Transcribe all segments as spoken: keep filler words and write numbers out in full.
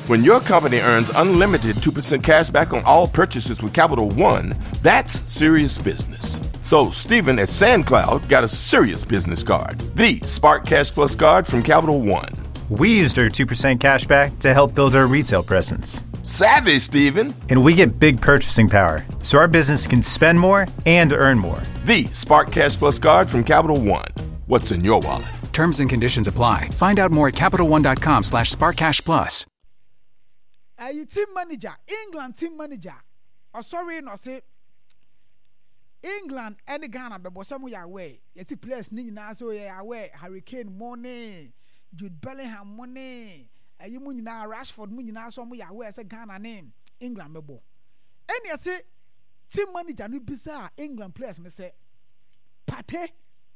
When your company earns unlimited two percent cash back on all purchases with Capital One, that's serious business. So Stephen at SandCloud got a serious business card, the Spark Cash Plus card from Capital One. We used our two percent cash back to help build our retail presence. Savvy, Stephen. And we get big purchasing power, so our business can spend more and earn more. The Spark Cash Plus card from Capital One. What's in your wallet? Terms and conditions apply. Find out more at CapitalOne.com slash SparkCashPlus. A team manager, England team manager. Oh, sorry, no say England and Ghana, but some ya away. Yet players need na so ya away. Hurricane money, Jude Bellingham money. A you munina Rashford munina so ya away as a Ghana name. England mebo. And you say team manager no bizarre England players me say Pate.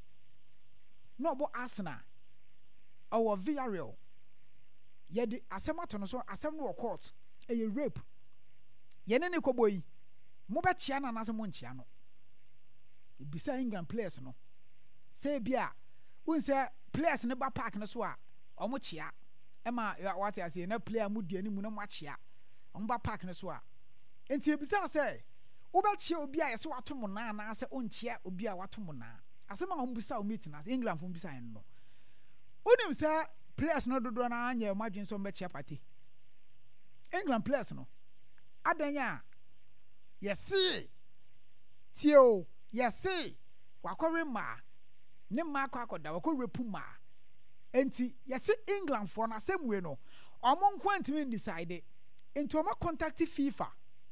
No bo Arsenal. Our Villarreal. Yedi asema to no so asem no court e ye rape ye ne ne koboyi mo be chia na na se mo nchia no bisa England players no say bia won say players ne ba park ne so a omo chia e ma what I say na player mu die ni mu na mo chia omo ba park ne so a enti bisa say wo ba chia obi a ye se wato mo na na se onchia obi a wato mo na asema omo bisa o meet na England fo bisa en no onim say players no do do na anya imagine so be chia party England players no adanya yes tio yes wakore ma ne ma akọ akoda wakore pu ma enti yes England for na same way no omo nkwantimi decide into omo contact FIFA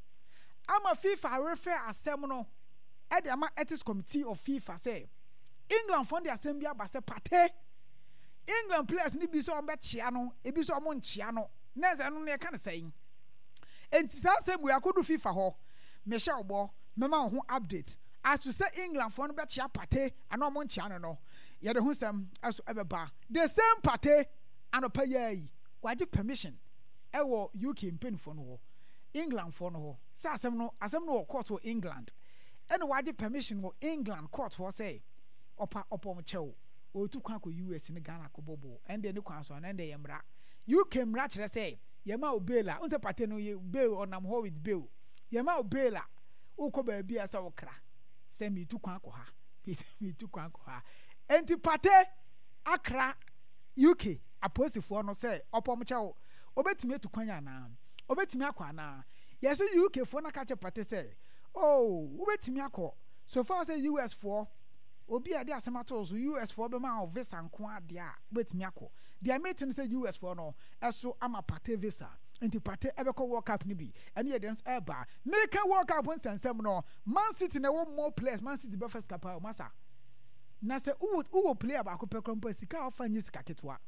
ama FIFA refer asem no e de ama ethics committee of FIFA say England for the assembly abase party England players ni bi so on betia no e bi so on nchia no na ze no ne ka ne sayin enti sa same we akodu FIFA ho me sha obo mema ho update as to say England for no betia party ana on nchia no no ye de ho sam aso ebeba the same party and pay yi waje permission e wo U K pen for no ho England for no ho sa asem no asem no court wo England and waje permission wo England court ho say opa opom chew o tu kwa ko U S ni Ghana ko bobo ende ni kwa so na ende yemra U K mra kire say yema obela unse pate no ye bail onam ho with bail yema obela uko ba bia sa wokra say me tu kwa ko ha me tu kwa ko ha enti pate akra U K aposifo no say opom chew obetimi etu kwanya na obetimi akwa na yeso U K fo na ka che pate say oh obetimi akọ so far say U S for obi ade asemato so U S for be ma visa nko ade a betimi akọ dia meeting say U S for no eso ama pate visa enti pate ebekọ World Cup ni bi ene ye dance eba make World Cup nsensem no Man City na wo more players Man City be first cup o masa na say uwo uwo player ba ko pekrompa sika ofa nyi sika ketwa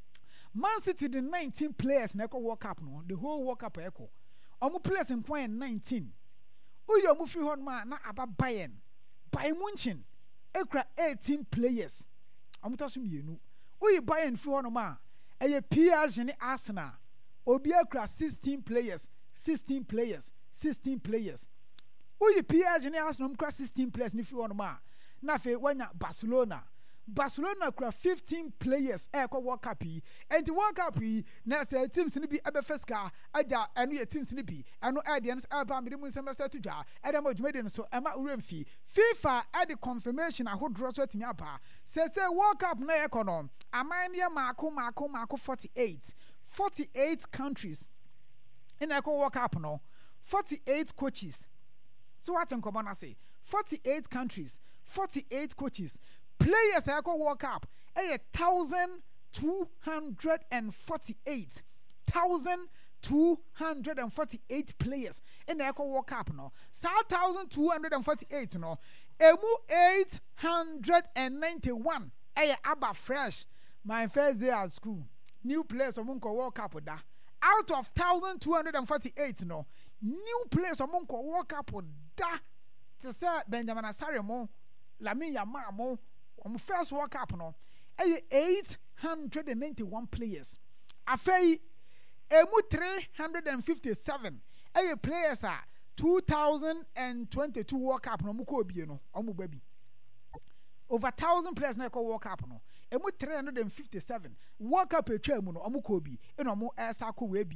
Man City the nineteen players na ekọ World Cup no the whole World Cup ekọ omo players in point nineteen uyo mu fi hon ma na aba Bayern Bayern Munchen ekra eighteen players amuta so mienu uyi Bayern fi hono ma eye P S G ni Arsenal obi ekra sixteen players sixteen players sixteen players uyi P S G ni Arsenal mkra sixteen players ni fi hono ma na fe wanya Barcelona Barcelona kra fifteen players e ko World Cup yi and World Cup yi na say teams ni bi ebe feska aja enu ye teams ni bi enu e de no aba me mu semester to dwa e de ma dwumade no so e ma uremfi FIFA e de confirmation ahodro so atimi aba say say World Cup na e kono amania maako maako maako forty-eight forty-eight countries in e ko World Cup no forty-eight coaches so what en common say forty-eight countries forty-eight coaches players I go World Cup a thousand two hundred and forty-eight thousand two hundred and forty-eight players in the Eco World Cup no so thousand two hundred and forty-eight no emu eight hundred and ninety-one a aba fresh my first day at school new players among World Cup da out of thousand two hundred and forty-eight no new players among World Cup da to say Benjamin Asare mo Lamine Yamal mo on first World Cup no eight hundred ninety-one players afei emu three hundred fifty-seven eh players are two thousand twenty-two World Cup no muko obie no omo baby over one thousand players na ko World Cup no emu three hundred fifty-seven World Cup etwa mu no omo ko obi eno omo esa ko we bi